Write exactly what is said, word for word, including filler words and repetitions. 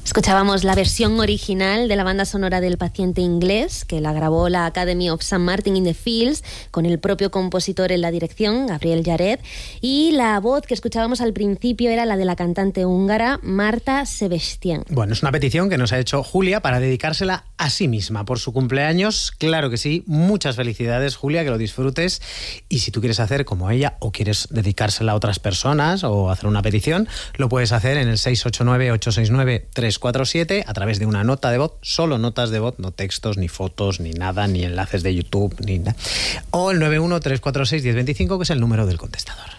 Escuchábamos la versión original de la banda sonora del Paciente Inglés, que la grabó la Academy of Saint Martin in the Fields, con el propio compositor en la dirección, Gabriel Yared, y la voz que escuchábamos al principio era la de la cantante húngara Marta Sebestyén. Bueno, es una petición que nos ha hecho Julia para dedicársela a sí misma por su cumpleaños. Claro que sí, muchas felicidades, Julia, que lo disfrutes. Y si tú quieres hacer como ella o quieres dedicársela a otras personas o hacer una petición, lo puedes hacer en el seis ocho nueve, ocho seis nueve, tres cuatro siete a través de una nota de voz, solo notas de voz, no textos, ni fotos, ni nada, ni enlaces de YouTube, ni nada. O el nueve uno, tres cuatro seis, uno cero dos cinco, que es el número del contestador.